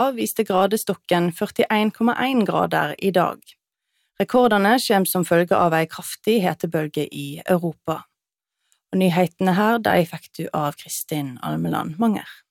viste gradestokken 41,1 grader i dag. Rekordene kommer som følge av en kraftig hetebølge i Europa. Og nyhetene her, de fikk du av Kristin Almeland Manger.